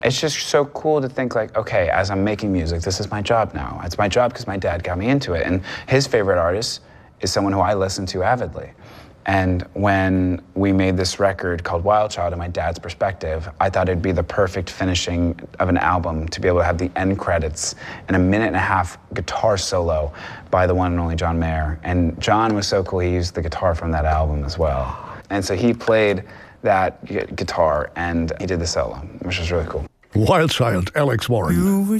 It's just so cool to think like, okay, as I'm making music, this is my job now. It's my job because my dad got me into it. And his favorite artist is someone who I listen to avidly. And when we made this record called Wild Child, in my dad's perspective, I thought it'd be the perfect finishing of an album to be able to have the end credits and a 1.5-minute guitar solo by the one and only John Mayer. And John was so cool, he used the guitar from that album as well. And so he played that guitar and he did the solo, which was really cool. Wild Child, Alex Warren.